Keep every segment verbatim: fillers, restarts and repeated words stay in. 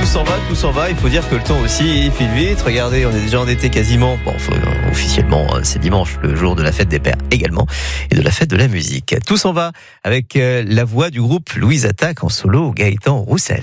s'en va, tout s'en va. Il faut dire que le temps aussi il file vite. Regardez, on est déjà en été quasiment. Bon, faut, euh, officiellement, c'est dimanche, le jour de la fête des pères également, et de la fête de la musique. Tout s'en va avec euh, la voix du groupe Louise Attaque en solo, Gaëtan Roussel.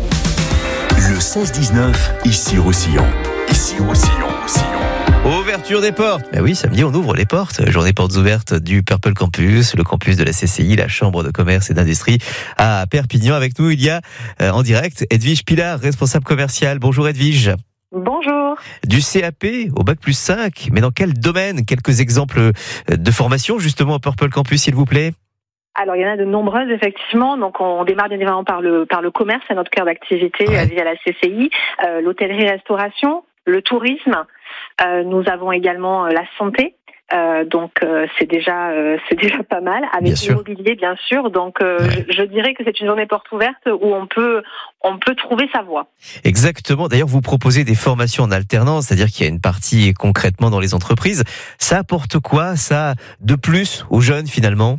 Le seize dix-neuf, ici Roussillon. Ici Roussillon, Roussillon. Ouverture des portes. Ben oui, samedi, on ouvre les portes. Journée portes ouvertes du Purple Campus, le campus de la C C I, la Chambre de commerce et d'industrie à Perpignan. Avec nous, il y a euh, en direct Edwige Pilar, responsable commercial. Bonjour Edwige. Bonjour. Du C A P au bac plus cinq, mais dans quel domaine? Quelques exemples de formation justement au Purple Campus, s'il vous plaît. Alors, il y en a de nombreuses, effectivement. Donc, on démarre bien évidemment par le, par le commerce, c'est notre cœur d'activité ouais. via la C C I, euh, l'hôtellerie-restauration, le tourisme. Euh, nous avons également euh, la santé. Euh, donc euh, c'est déjà euh, c'est déjà pas mal avec l'immobilier bien sûr. Donc euh, ouais. je, je dirais que c'est une journée porte ouverte où on peut on peut trouver sa voie. Exactement. D'ailleurs, vous proposez des formations en alternance, c'est-à-dire qu'il y a une partie concrètement dans les entreprises. Ça apporte quoi ça de plus aux jeunes finalement?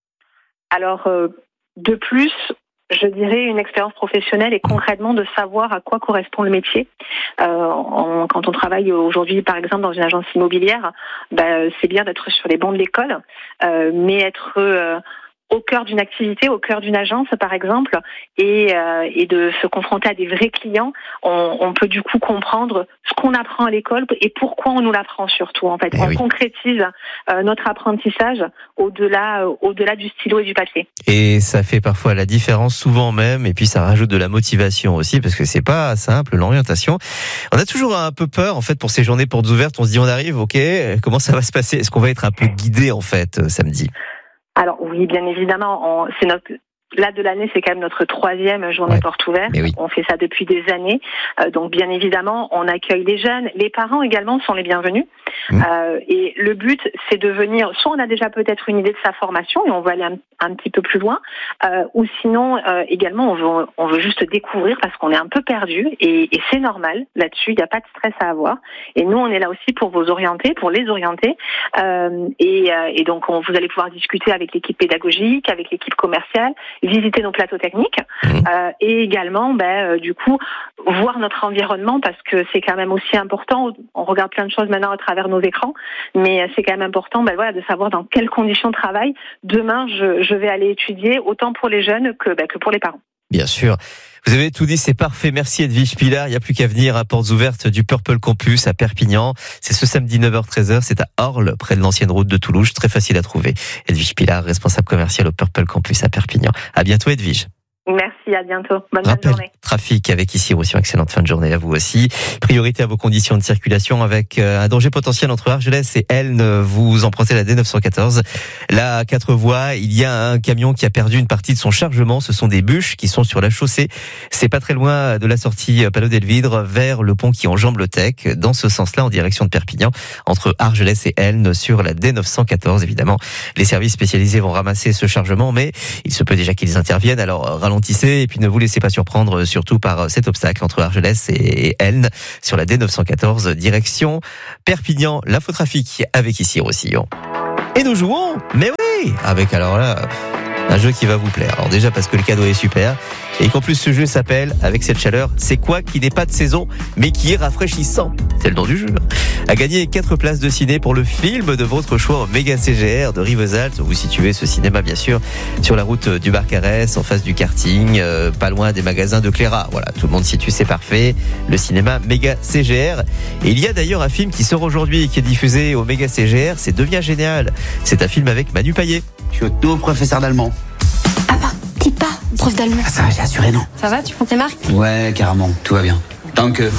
Alors euh, de plus, je dirais une expérience professionnelle et concrètement de savoir à quoi correspond le métier. Euh, on, quand on travaille aujourd'hui, par exemple, dans une agence immobilière, bah, c'est bien d'être sur les bancs de l'école, euh, mais être euh, au cœur d'une activité, au cœur d'une agence, par exemple, et, euh, et de se confronter à des vrais clients, on, on peut du coup comprendre ce qu'on apprend à l'école et pourquoi on nous l'apprend surtout. En fait, eh on oui. concrétise euh, notre apprentissage au-delà, euh, au-delà du stylo et du papier. Et ça fait parfois la différence, souvent même, et puis ça rajoute de la motivation aussi, parce que c'est pas simple l'orientation. On a toujours un peu peur en fait pour ces journées portes ouvertes. On se dit on arrive, ok, comment ça va se passer? Est-ce qu'on va être un peu guidé en fait samedi? Alors oui, bien évidemment, on, c'est notre là de l'année, c'est quand même notre troisième journée ouais. porte ouverte. Oui. On fait ça depuis des années, euh, donc bien évidemment, on accueille les jeunes, les parents également sont les bienvenus. Mmh. Euh, et le but, c'est de venir. Soit on a déjà peut-être une idée de sa formation et on veut aller un, un petit peu plus loin, euh, ou sinon euh, également on veut on veut juste découvrir parce qu'on est un peu perdu et, et c'est normal là-dessus. Il n'y a pas de stress à avoir. Et nous, on est là aussi pour vous orienter, pour les orienter. Euh, et, euh, et donc, on, vous allez pouvoir discuter avec l'équipe pédagogique, avec l'équipe commerciale, visiter nos plateaux techniques mmh. euh, et également, ben, euh, du coup, voir notre environnement parce que c'est quand même aussi important. On regarde plein de choses maintenant à travers nos écrans, mais c'est quand même important, ben, voilà, de savoir dans quelles conditions de travail demain je, je vais aller étudier, autant pour les jeunes que, ben, que pour les parents. Bien sûr. Vous avez tout dit, c'est parfait. Merci Edwige Pilar. Il n'y a plus qu'à venir à portes ouvertes du Purple Campus à Perpignan. C'est ce samedi neuf heures treize heures. C'est à Orles, près de l'ancienne route de Toulouse. Très facile à trouver. Edwige Pilar, responsable commercial au Purple Campus à Perpignan. À bientôt Edwige. Merci, à bientôt. Bonne Rappel, fin de journée. Trafic avec ici Roussillon. Excellente fin de journée à vous aussi. Priorité à vos conditions de circulation avec un danger potentiel entre Argelès et Elne. Vous empruntez la D neuf cent quatorze. Là, à quatre voies, il y a un camion qui a perdu une partie de son chargement. Ce sont des bûches qui sont sur la chaussée. C'est pas très loin de la sortie Panneau d'Elvidre vers le pont qui enjambe le Tech. Dans ce sens-là, en direction de Perpignan, entre Argelès et Elne sur la D neuf cent quatorze. Évidemment, les services spécialisés vont ramasser ce chargement, mais il se peut déjà qu'ils interviennent. Alors, ralentissez et puis ne vous laissez pas surprendre surtout par cet obstacle entre Argelès et Elne sur la D neuf cent quatorze direction Perpignan. L'infotrafic avec ici Roussillon. Et nous jouons, mais oui, avec alors là un jeu qui va vous plaire. Alors déjà parce que le cadeau est super et qu'en plus ce jeu s'appelle, avec cette chaleur, c'est quoi qui n'est pas de saison mais qui est rafraîchissant. C'est le nom du jeu. À gagner quatre places de ciné pour le film de votre choix au méga C G R de Rivesaltes. Vous situez ce cinéma bien sûr sur la route du Barcarès, en face du karting, euh, pas loin des magasins de Cléra. Voilà, tout le monde situe, c'est parfait. Le cinéma méga C G R. Et il y a d'ailleurs un film qui sort aujourd'hui et qui est diffusé au méga C G R. C'est Devient génial. C'est un film avec Manu Payet. Je suis auto professeur d'allemand. Ah bah, dis pas, prof d'allemand. Ah ça va, j'ai assuré, non. Ça va, tu prends tes marques? Ouais, carrément, tout va bien. Tant que...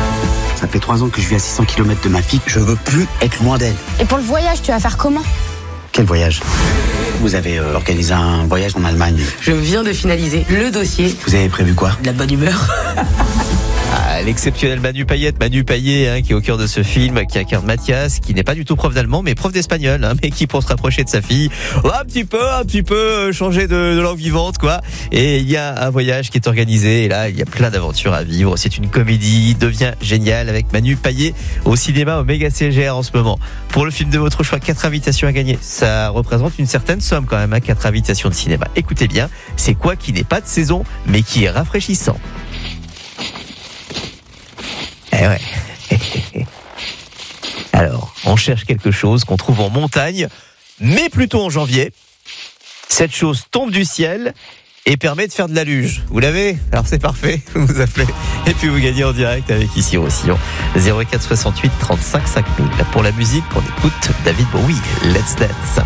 Ça fait trois ans que je vis à six cents kilomètres de ma fille, je veux plus être loin d'elle. Et pour le voyage, tu vas faire comment? Quel voyage? Vous avez euh, organisé un voyage en Allemagne. Je viens de finaliser le dossier. Vous avez prévu quoi? De la bonne humeur. Ah, l'exceptionnel Manu Payet, Manu Payet hein, qui est au cœur de ce film, qui incarne Mathias, qui n'est pas du tout prof d'allemand, mais prof d'espagnol, hein, mais qui pour se rapprocher de sa fille, oh, un petit peu, un petit peu changer de, de langue vivante, quoi. Et il y a un voyage qui est organisé, et là il y a plein d'aventures à vivre. C'est une comédie, devient génial avec Manu Payet au cinéma au méga C G R en ce moment. Pour le film de votre choix, quatre invitations à gagner. Ça représente une certaine somme quand même, hein, quatre invitations de cinéma. Écoutez bien, c'est quoi qui n'est pas de saison, mais qui est rafraîchissant? Eh ouais. Alors, on cherche quelque chose qu'on trouve en montagne, mais plutôt en janvier. Cette chose tombe du ciel et permet de faire de la luge. Vous l'avez ? Alors c'est parfait, vous nous appelez et puis vous gagnez en direct avec Ici Roussillon. zéro quatre soixante-huit trente-cinq cinq mille. Pour la musique, on écoute David Bowie, Let's Dance.